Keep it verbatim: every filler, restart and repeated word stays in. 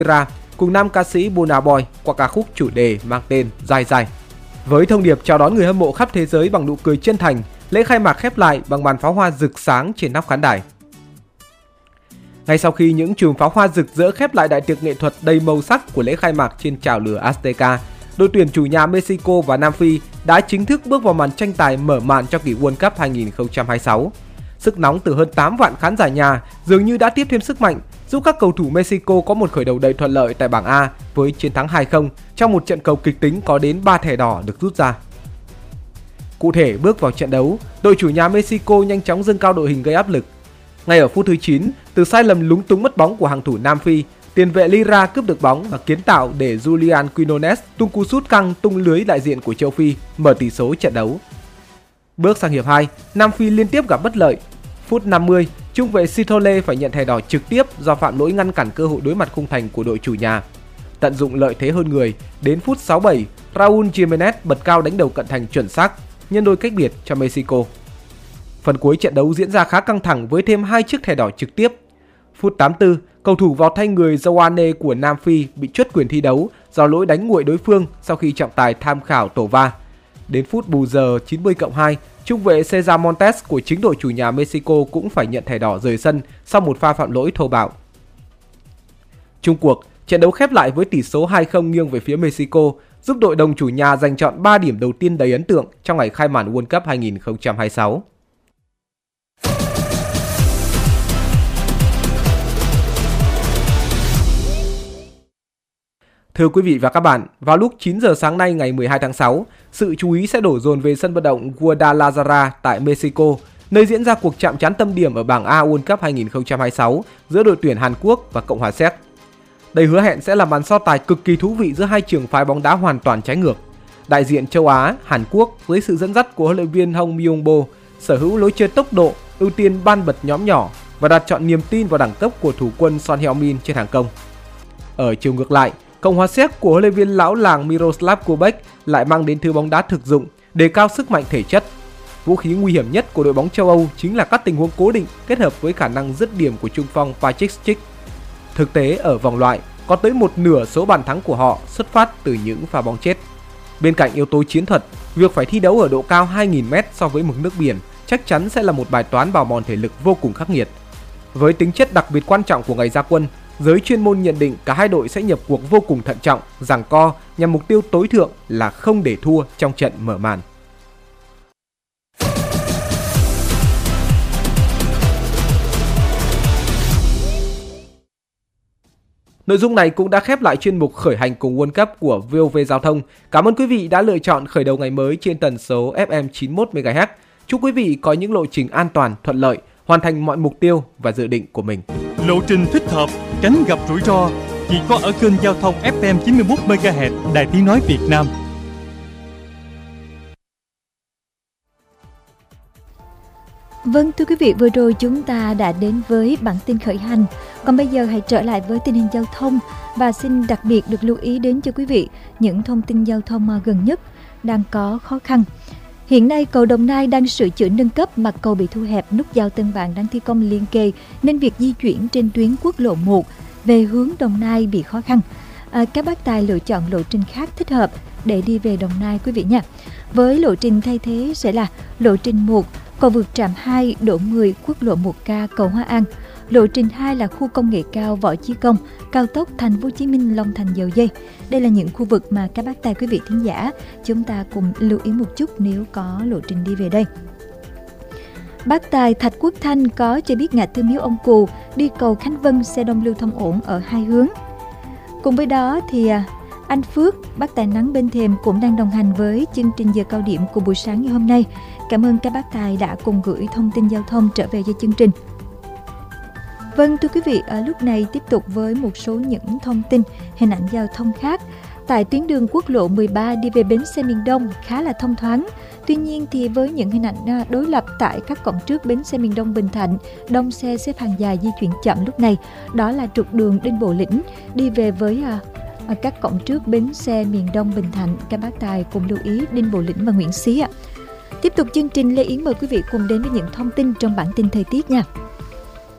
Lira cùng nam ca sĩ Burna Boy qua ca khúc chủ đề mang tên Dài Dài. Với thông điệp chào đón người hâm mộ khắp thế giới bằng nụ cười chân thành, lễ khai mạc khép lại bằng màn pháo hoa rực sáng trên nóc khán đài. Ngay sau khi những chùm pháo hoa rực rỡ khép lại đại tiệc nghệ thuật đầy màu sắc của lễ khai mạc trên chảo lửa Azteca, đội tuyển chủ nhà Mexico và Nam Phi đã chính thức bước vào màn tranh tài mở màn cho kỳ World Cup hai không hai sáu. Sức nóng từ hơn tám vạn khán giả nhà dường như đã tiếp thêm sức mạnh, giúp các cầu thủ Mexico có một khởi đầu đầy thuận lợi tại bảng A với chiến thắng hai không trong một trận cầu kịch tính có đến ba thẻ đỏ được rút ra. Cụ thể, bước vào trận đấu, đội chủ nhà Mexico nhanh chóng dâng cao đội hình gây áp lực. Ngay ở phút thứ chín, từ sai lầm lúng túng mất bóng của hàng thủ Nam Phi, tiền vệ Lira cướp được bóng và kiến tạo để Julian Quinones tung cú sút căng tung lưới đại diện của châu Phi, mở tỷ số trận đấu. Bước sang hiệp hai, Nam Phi liên tiếp gặp bất lợi. Phút năm mươi, trung vệ Sithole phải nhận thẻ đỏ trực tiếp do phạm lỗi ngăn cản cơ hội đối mặt khung thành của đội chủ nhà. Tận dụng lợi thế hơn người, đến phút sáu mươi bảy, Raúl Jiménez bật cao đánh đầu cận thành chuẩn xác, nhân đôi cách biệt cho Mexico. Phần cuối trận đấu diễn ra khá căng thẳng với thêm hai chiếc thẻ đỏ trực tiếp. Phút tám mươi tư, cầu thủ vào thay người Joane của Nam Phi bị truất quyền thi đấu do lỗi đánh nguội đối phương sau khi trọng tài tham khảo tổ va. Đến phút bù giờ chín mươi cộng hai, trung vệ Cesar Montes của chính đội chủ nhà Mexico cũng phải nhận thẻ đỏ rời sân sau một pha phạm lỗi thô bạo. Chung cuộc, trận đấu khép lại với tỷ số hai không nghiêng về phía Mexico, giúp đội đồng chủ nhà giành chọn ba điểm đầu tiên đầy ấn tượng trong ngày khai màn World Cup hai không hai sáu. Thưa quý vị và các bạn, vào lúc chín giờ sáng nay ngày mười hai tháng sáu, sự chú ý sẽ đổ dồn về sân vận động Guadalajara tại Mexico, nơi diễn ra cuộc chạm trán tâm điểm ở bảng A World Cup hai không hai sáu giữa đội tuyển Hàn Quốc và Cộng hòa Séc. Đây hứa hẹn sẽ là màn so tài cực kỳ thú vị giữa hai trường phái bóng đá hoàn toàn trái ngược. Đại diện châu Á, Hàn Quốc dưới sự dẫn dắt của huấn luyện viên Hong Myung-bo sở hữu lối chơi tốc độ, ưu tiên ban bật nhóm nhỏ và đặt trọn niềm tin vào đẳng cấp của thủ quân Son Heung-min trên hàng công. Ở chiều ngược lại, Cộng hòa Séc của huấn luyện viên lão làng Miroslav Kubek lại mang đến thứ bóng đá thực dụng, đề cao sức mạnh thể chất. Vũ khí nguy hiểm nhất của đội bóng châu Âu chính là các tình huống cố định kết hợp với khả năng dứt điểm của trung phong Patrick Schick. Thực tế ở vòng loại, có tới một nửa số bàn thắng của họ xuất phát từ những pha bóng chết. Bên cạnh yếu tố chiến thuật, việc phải thi đấu ở độ cao hai nghìn mét so với mực nước biển chắc chắn sẽ là một bài toán bào mòn thể lực vô cùng khắc nghiệt. Với tính chất đặc biệt quan trọng của ngày ra quân, giới chuyên môn nhận định cả hai đội sẽ nhập cuộc vô cùng thận trọng, giằng co nhằm mục tiêu tối thượng là không để thua trong trận mở màn. Nội dung này cũng đã khép lại chuyên mục khởi hành cùng World Cup của vê o vê Giao thông. Cảm ơn quý vị đã lựa chọn khởi đầu ngày mới trên tần số ép em chín mươi mốt mê ga héc. Chúc quý vị có những lộ trình an toàn, thuận lợi, hoàn thành mọi mục tiêu và dự định của mình. Lộ trình thích hợp, tránh gặp rủi ro, chỉ có ở kênh Giao thông ép em chín mươi mốt mê ga héc Đài Tiếng nói Việt Nam. Vâng, thưa quý vị, vừa rồi chúng ta đã đến với bản tin khởi hành. Còn bây giờ hãy trở lại với tình hình giao thông và xin đặc biệt được lưu ý đến cho quý vị những thông tin giao thông gần nhất đang có khó khăn. Hiện nay, cầu Đồng Nai đang sửa chữa nâng cấp, mặt cầu bị thu hẹp, nút giao Tân Vạn đang thi công liên kề nên việc di chuyển trên tuyến quốc lộ một về hướng Đồng Nai bị khó khăn. À, các bác tài lựa chọn lộ trình khác thích hợp để đi về Đồng Nai quý vị nha. Với lộ trình thay thế sẽ là lộ trình một, cầu vượt trạm hai, độ mười, quốc lộ một K, cầu Hóa An. Lộ trình hai là khu công nghệ cao Võ Chí Công, cao tốc Thành phố Hồ Chí Minh Long Thành Dầu Dây. Đây là những khu vực mà các bác tài quý vị thính giả chúng ta cùng lưu ý một chút nếu có lộ trình đi về đây. Bác tài Thạch Quốc Thanh có cho biết ngã tư Miếu Ông Cù đi cầu Khánh Vân xe đông lưu thông ổn ở hai hướng. Cùng với đó thì anh Phước, bác tài Nắng Bên Thềm cũng đang đồng hành với chương trình giờ cao điểm của buổi sáng ngày hôm nay. Cảm ơn các bác tài đã cùng gửi thông tin giao thông trở về cho chương trình. Vâng, thưa quý vị, ở lúc này tiếp tục với một số những thông tin hình ảnh giao thông khác. Tại tuyến đường quốc lộ mười ba đi về bến xe miền Đông khá là thông thoáng. Tuy nhiên thì với những hình ảnh đối lập tại các cổng trước bến xe miền Đông Bình Thạnh, đông xe xếp hàng dài di chuyển chậm lúc này. Đó là trục đường Đinh Bộ Lĩnh đi về với à, các cổng trước bến xe miền Đông Bình Thạnh. Các bác tài cùng lưu ý Đinh Bộ Lĩnh và Nguyễn Xí ạ. Tiếp tục chương trình, Lê Yến mời quý vị cùng đến với những thông tin trong bản tin thời tiết nha.